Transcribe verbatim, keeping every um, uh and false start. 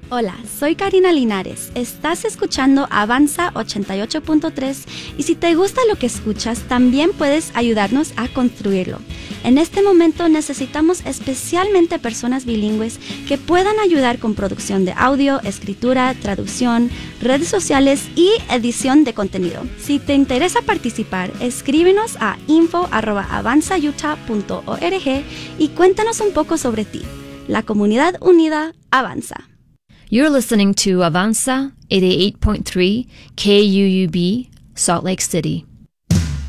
Hola, soy Karina Linares. Estás escuchando Avanza ochenta y ocho punto tres y si te gusta lo que escuchas, también puedes ayudarnos a construirlo. En este momento necesitamos especialmente personas bilingües que puedan ayudar con producción de audio, escritura, traducción, redes sociales y edición de contenido. Si te interesa participar, escríbenos a info arroba avanza utah punto org y cuéntanos un poco sobre ti. La comunidad unida avanza. You're listening to Avanza eighty-eight point three K U U B, Salt Lake City.